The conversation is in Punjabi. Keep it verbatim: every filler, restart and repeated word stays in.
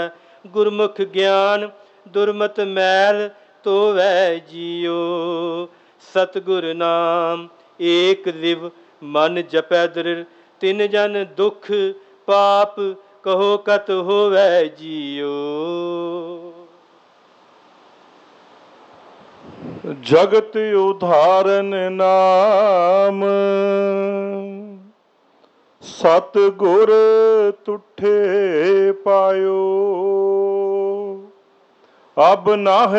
ਗੁਰਮੁਖ ਗਿਆਨ ਦੁਰਮਤ ਮੈਲ ਧੋਵੈ ਜੀਓ। ਸਤਿਗੁਰ ਨਾਮ ਏਕ ਦਿਵ ਮਨ ਜਪੈ ਦ੍ਰਿੜ, ਤਿਨ ਜਨ ਦੁਖ ਪਾਪ ਕਹੋ ਕਤ ਹੋਵੈ ਜੀਓ। ਜਗਤ ਉਧਾਰਨ ਨਾਮ, ਸਤਿਗੁਰ ਤੁਠੇ ਪਾਇਓ। ਅਬ ਨਾਹਿ